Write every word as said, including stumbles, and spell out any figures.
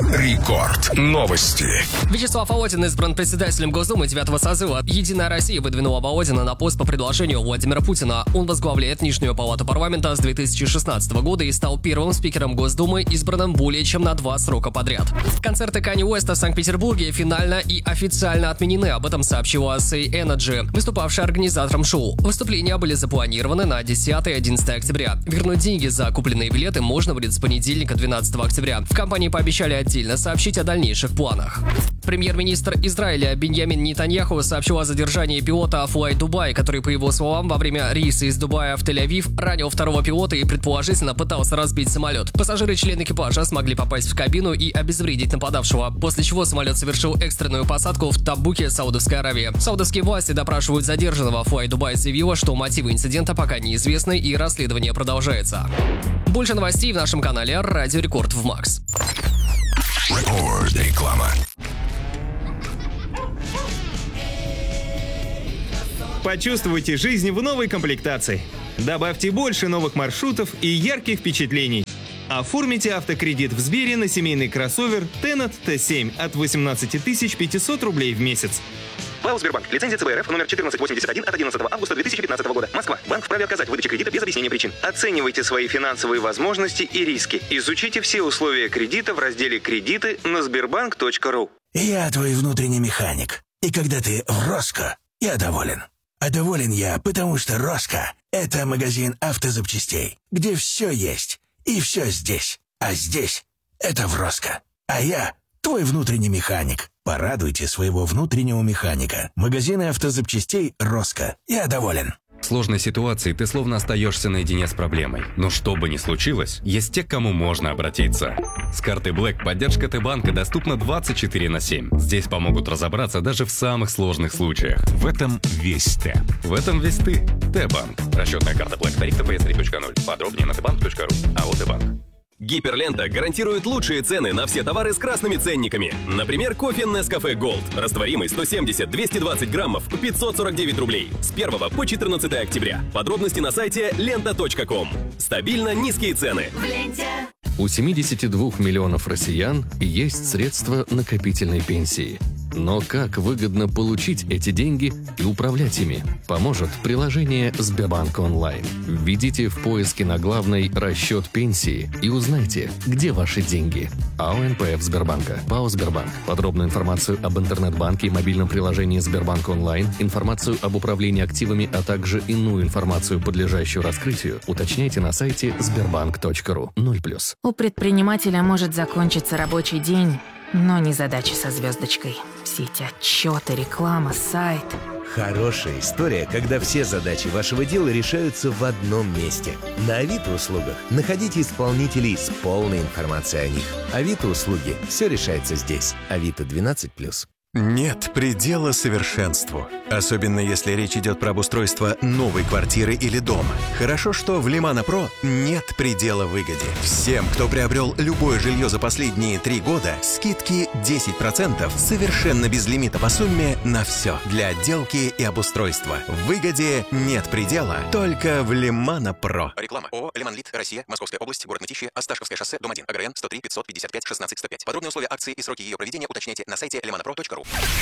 Рекорд. Новости. Вячеслав Володин избран председателем Госдумы девятого созыва. «Единая Россия» выдвинула Володина на пост по предложению Владимира Путина. Он возглавляет Нижнюю палату парламента с две тысячи шестнадцатого года и стал первым спикером Госдумы, избранным более чем на два срока подряд. Концерты Канье Уэста в Санкт-Петербурге финально и официально отменены. Об этом сообщила Say Energy, выступавшая организатором шоу. Выступления были запланированы на десятое и одиннадцатое октября. Вернуть деньги за купленные билеты можно будет с понедельника двенадцатого октября. В компании пообещали отдельно сообщить о дальнейших планах. Премьер-министр Израиля Биньямин Нетаньяху сообщил о задержании пилота Fly Dubai, который, по его словам, во время рейса из Дубая в Тель-Авив ранил второго пилота и предположительно пытался разбить самолет. Пассажиры и члены экипажа смогли попасть в кабину и обезвредить нападавшего, после чего самолет совершил экстренную посадку в Табуке, Саудовской Аравии. Саудовские власти допрашивают задержанного. Fly Dubai заявила, что мотивы инцидента пока неизвестны и расследование продолжается. Больше новостей в нашем канале Радио Рекорд в Макс. Рекорд. Реклама. Почувствуйте жизнь в новой комплектации. Добавьте больше новых маршрутов и ярких впечатлений. Оформите автокредит в Сбере на семейный кроссовер Tenat Т семь от восемнадцати тысяч пятисот рублей в месяц. ПАО «Сбербанк». Лицензия ЦБ РФ номер четырнадцать восемьдесят один от одиннадцатого августа две тысячи пятнадцатого года. Москва. Банк вправе отказать в выдаче кредита без объяснения причин. Оценивайте свои финансовые возможности и риски. Изучите все условия кредита в разделе «Кредиты» на сбербанк точка ру. Я твой внутренний механик. И когда ты в Роско, я доволен. А доволен я, потому что Роско – это магазин автозапчастей, где все есть и все здесь. А здесь – это в Роско. А я – твой внутренний механик. Порадуйте своего внутреннего механика. Магазины автозапчастей «Роско». Я доволен. В сложной ситуации ты словно остаешься наедине с проблемой. Но что бы ни случилось, есть те, к кому можно обратиться. С картой Black поддержка Т-банка доступна двадцать четыре на семь. Здесь помогут разобраться даже в самых сложных случаях. В этом весь Т. В этом весь ты. Т-банк. Расчетная карта Black. Тариф Т П С три точка ноль. Подробнее на тэ банк точка ру. АО Т-банк. Гиперлента гарантирует лучшие цены на все товары с красными ценниками. Например, кофе Nescafe Gold. Растворимый сто семьдесят двести двадцать граммов, пятьсот сорок девять рублей. С первого по четырнадцатое октября. Подробности на сайте лента точка ком. Стабильно низкие цены. В ленте. У семидесяти двух миллионов россиян есть средства накопительной пенсии. Но как выгодно получить эти деньги и управлять ими, поможет приложение Сбербанк онлайн. Введите в поиске на главной «Расчет пенсии» и узнайте, где ваши деньги. АО эн пэ эф Сбербанка. ПАО Сбербанк. Подробную информацию об интернет-банке и мобильном приложении Сбербанк онлайн, информацию об управлении активами, а также иную информацию, подлежащую раскрытию, уточняйте на сайте сбербанк точка ру. ноль плюс. У предпринимателя может закончиться рабочий день, но не задачи со звездочкой. Все эти отчеты, реклама, сайт. Хорошая история, когда все задачи вашего дела решаются в одном месте. На Авито услугах находите исполнителей с полной информацией о них. Авито услуги. Все решается здесь. Авито двенадцать плюс. Нет предела совершенству. Особенно если речь идет про обустройство новой квартиры или дома. Хорошо, что в Лимана Про нет предела выгоде. Всем, кто приобрел любое жилье за последние три года, скидки десять процентов совершенно без лимита по сумме на все. Для отделки и обустройства. В выгоде нет предела, только в Лимана Про. Реклама. ООО «Лиманлит. Россия. Московская область. Город Мытищи. Осташковское шоссе. Дом один. АГРН сто три пятьсот пятьдесят пять шестнадцать сто пять. Подробные условия акции и сроки ее проведения уточняйте на сайте лимана про точка ру.